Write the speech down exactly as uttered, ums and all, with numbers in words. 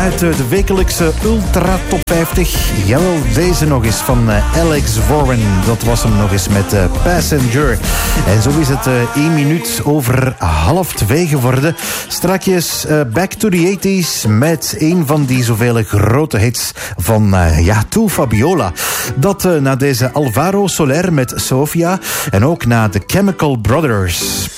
uit de wekelijkse Ultra Top vijftig. Jawel, deze nog eens van Alex Warren. Dat was hem nog eens met Passenger. En zo is het één minuut over half twee geworden. Strakjes uh, back to the eighties met een van die zoveel grote hits van uh, ja, To Fabiola. Dat uh, na deze Alvaro Soler met Sofia en ook na de Chemical Brothers.